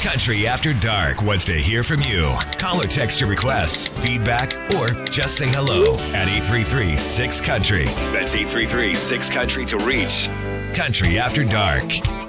Country After Dark wants to hear from you. Call or text your requests, feedback, or just say hello at 833-6-COUNTRY. That's 833-6-COUNTRY to reach Country After Dark.